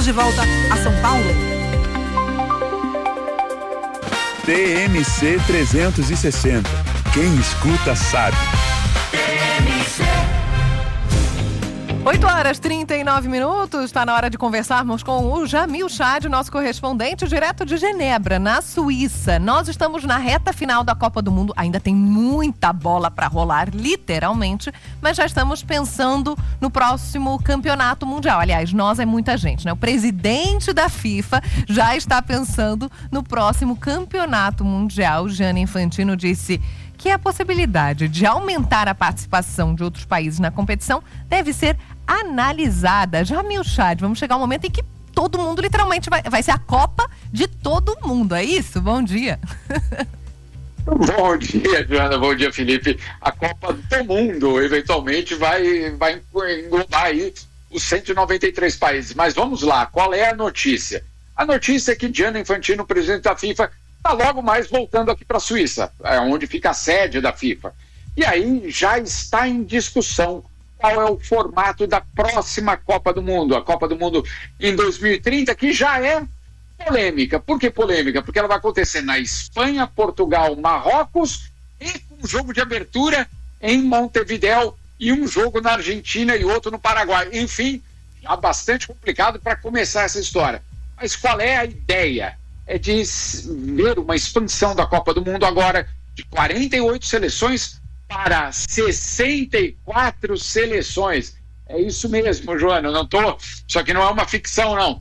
de volta a São Paulo. TMC 360. Quem escuta sabe. 8h39, está na hora de conversarmos com o Jamil Chad, nosso correspondente direto de Genebra, na Suíça. Nós estamos na reta final da Copa do Mundo, ainda tem muita bola para rolar, literalmente, mas já estamos pensando no próximo campeonato mundial. Aliás, nós é muita gente, né? O presidente da FIFA já está pensando no próximo campeonato mundial. Gianni Infantino disse que a possibilidade de aumentar a participação de outros países na competição deve ser analisada. Jamil Chad, vamos chegar um momento em que todo mundo literalmente vai ser a Copa de todo mundo, é isso? Bom dia. Bom dia, Joana, bom dia, Felipe. A Copa do Mundo eventualmente vai englobar aí os 193 países, mas vamos lá, qual é a notícia? A notícia é que Gianni Infantino, presidente da FIFA, está logo mais voltando aqui para a Suíça, onde fica a sede da FIFA. E aí já está em discussão qual é o formato da próxima Copa do Mundo, a Copa do Mundo em 2030, que já é polêmica. Por que polêmica? Porque ela vai acontecer na Espanha, Portugal, Marrocos e um jogo de abertura em Montevidéu e um jogo na Argentina e outro no Paraguai. Enfim, já bastante complicado para começar essa história. Mas qual é a ideia? É de ver uma expansão da Copa do Mundo agora de 48 seleções para 64 seleções. É isso mesmo, Joana, isso aqui não é uma ficção, não.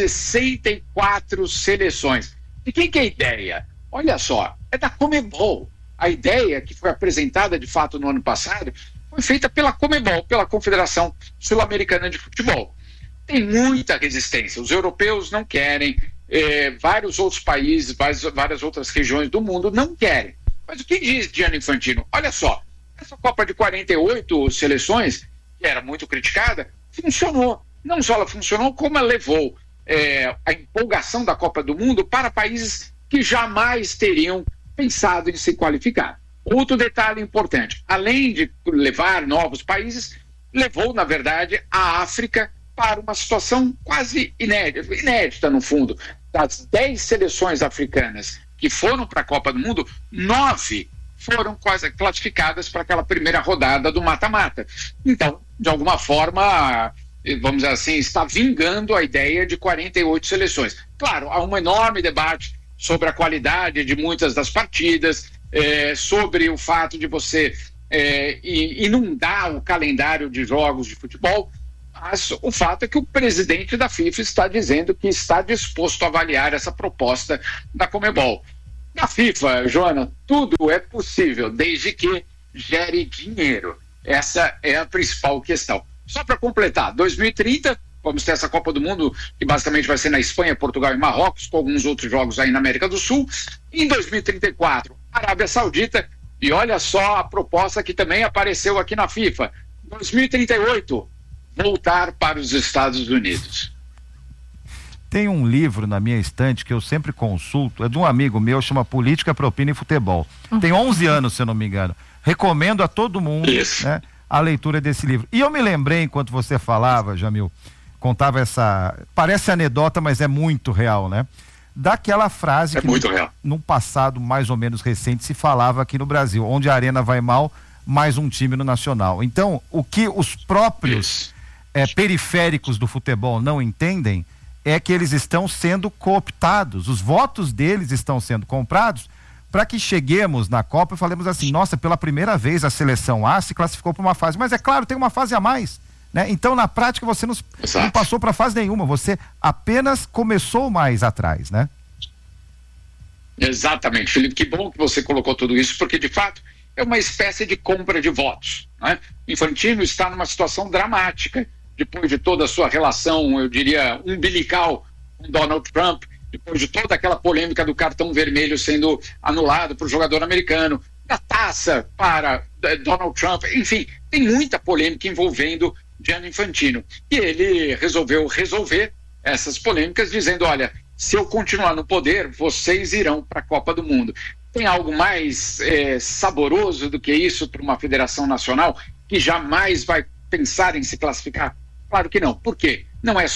64 seleções. E quem que é a ideia? Olha só, é da Conmebol. A ideia que foi apresentada de fato no ano passado foi feita pela Conmebol, pela Confederação Sul-Americana de Futebol. Tem muita resistência, os europeus não querem, vários outros países, várias outras regiões do mundo não querem. Mas o que diz Gianni Infantino? Olha só, essa Copa de 48 seleções, que era muito criticada, funcionou. Não só ela funcionou, como ela levou a empolgação da Copa do Mundo para países que jamais teriam pensado em se qualificar. Outro detalhe importante, além de levar novos países, levou, na verdade, a África para uma situação quase inédita no fundo. Das 10 seleções africanas que foram para a Copa do Mundo, 9 foram quase classificadas para aquela primeira rodada do mata-mata. Então, de alguma forma, vamos dizer assim, está vingando a ideia de 48 seleções. Claro, há um enorme debate sobre a qualidade de muitas das partidas, sobre o fato de você inundar o calendário de jogos de futebol, mas o fato é que o presidente da FIFA está dizendo que está disposto a avaliar essa proposta da Conmebol. Na FIFA, Joana, tudo é possível, desde que gere dinheiro. Essa é a principal questão. Só para completar, 2030, vamos ter essa Copa do Mundo, que basicamente vai ser na Espanha, Portugal e Marrocos, com alguns outros jogos aí na América do Sul. Em 2034, Arábia Saudita, e olha só a proposta que também apareceu aqui na FIFA. 2038, voltar para os Estados Unidos. Tem um livro na minha estante que eu sempre consulto, é de um amigo meu, chama Política, Propina e Futebol. Tem 11 anos, se eu não me engano. Recomendo a todo mundo, né, a leitura desse livro. E eu me lembrei, enquanto você falava, Jamil, contava parece anedota, mas é muito real, né? Daquela frase que num passado mais ou menos recente se falava aqui no Brasil, onde a arena vai mal, mais um time no Nacional. Então, o que os próprios periféricos do futebol não entendem é que eles estão sendo cooptados, os votos deles estão sendo comprados para que cheguemos na Copa e falemos assim, nossa, pela primeira vez a seleção A se classificou para uma fase, mas é claro, tem uma fase a mais, né? Então, na prática, você não passou para fase nenhuma, você apenas começou mais atrás, né? Exatamente, Felipe, que bom que você colocou tudo isso, porque de fato é uma espécie de compra de votos, né? Infantino está numa situação dramática, depois de toda a sua relação, eu diria, umbilical com Donald Trump, depois de toda aquela polêmica do cartão vermelho sendo anulado para o jogador americano, da taça para Donald Trump, enfim, tem muita polêmica envolvendo Gianni Infantino. E ele resolveu resolver essas polêmicas dizendo, olha, se eu continuar no poder, vocês irão para a Copa do Mundo. Tem algo mais saboroso do que isso para uma federação nacional que jamais vai pensar em se classificar? Claro que não. Por quê? Não é